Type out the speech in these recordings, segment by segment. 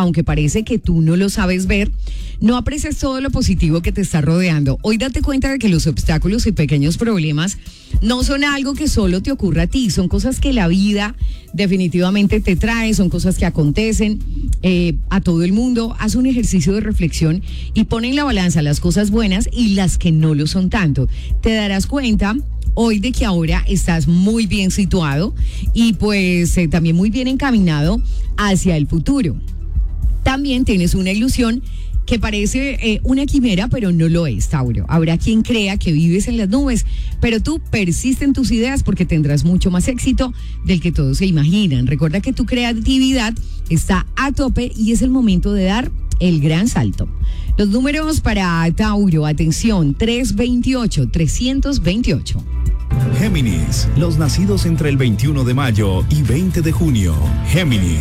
aunque parece que tú no lo sabes ver, no aprecias todo lo positivo que te está rodeando. Hoy date cuenta de que los obstáculos y pequeños problemas no son algo que solo te ocurra a ti, son cosas que la vida definitivamente te trae, son cosas que acontecen a todo el mundo. Haz un ejercicio de reflexión y pon en la balanza las cosas buenas y las que no lo son tanto. Te darás cuenta hoy de que ahora estás muy bien situado y pues también muy bien encaminado hacia el futuro. También tienes una ilusión que parece una quimera, pero no lo es, Tauro. Habrá quien crea que vives en las nubes, pero tú persiste en tus ideas porque tendrás mucho más éxito del que todos se imaginan. Recuerda que tu creatividad está a tope y es el momento de dar el gran salto. Los números para Tauro, atención, 328. Géminis, los nacidos entre el 21 de mayo y 20 de junio. Géminis.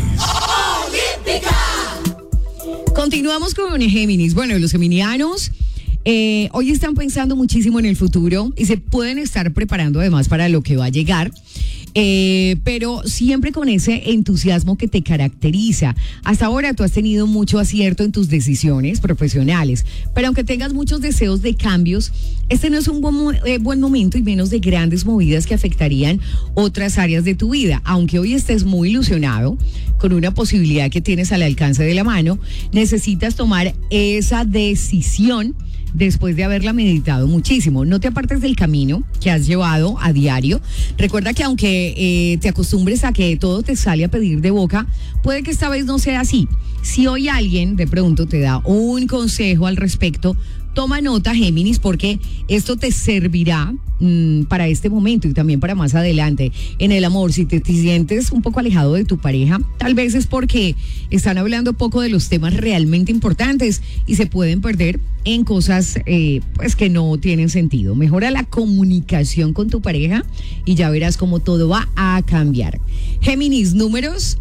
Continuamos con Géminis. Bueno, los geminianos hoy están pensando muchísimo en el futuro y se pueden estar preparando además para lo que va a llegar. Pero siempre con ese entusiasmo que te caracteriza. Hasta ahora tú has tenido mucho acierto en tus decisiones profesionales, pero aunque tengas muchos deseos de cambios, este no es un buen momento y menos de grandes movidas que afectarían otras áreas de tu vida. Aunque hoy estés muy ilusionado con una posibilidad que tienes al alcance de la mano, necesitas tomar esa decisión después de haberla meditado muchísimo. No te apartes del camino que has llevado a diario. Recuerda que aunque te acostumbres a que todo te sale a pedir de boca, puede que esta vez no sea así. Si hoy alguien de pronto te da un consejo al respecto, toma nota, Géminis, porque esto te servirá para este momento y también para más adelante. En el amor, si te sientes un poco alejado de tu pareja, tal vez es porque están hablando poco de los temas realmente importantes y se pueden perder en cosas pues que no tienen sentido. Mejora la comunicación con tu pareja y ya verás cómo todo va a cambiar. Géminis, números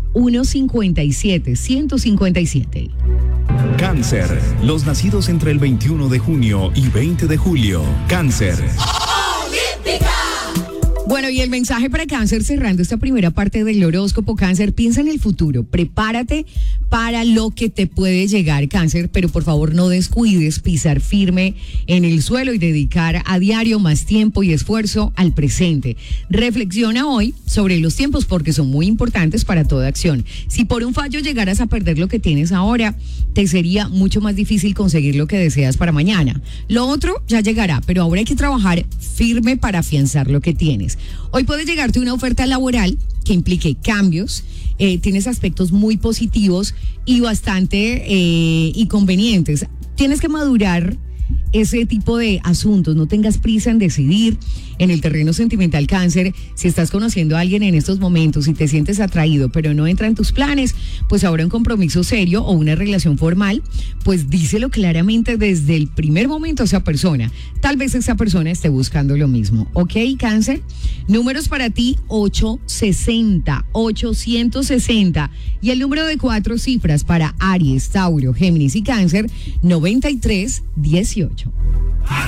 157. Cáncer, los nacidos entre el 21 de junio y 20 de julio. Cáncer. Bueno, y el mensaje para Cáncer, cerrando esta primera parte del horóscopo. Cáncer, piensa en el futuro, prepárate para lo que te puede llegar, Cáncer, pero por favor no descuides pisar firme en el suelo y dedicar a diario más tiempo y esfuerzo al presente. Reflexiona hoy sobre los tiempos porque son muy importantes para toda acción. Si por un fallo llegaras a perder lo que tienes ahora, te sería mucho más difícil conseguir lo que deseas para mañana. Lo otro ya llegará, pero ahora hay que trabajar firme para afianzar lo que tienes. Hoy puede llegarte una oferta laboral que implique cambios, tienes aspectos muy positivos y bastante inconvenientes. Tienes que madurar ese tipo de asuntos, no tengas prisa en decidir. En el terreno sentimental, Cáncer, si estás conociendo a alguien en estos momentos y te sientes atraído, pero no entra en tus planes, pues ahora un compromiso serio o una relación formal, pues díselo claramente desde el primer momento a esa persona. Tal vez esa persona esté buscando lo mismo. ¿Ok, Cáncer? Números para ti, 860. Y el número de 4 cifras para Aries, Tauro, Géminis y Cáncer, 9318.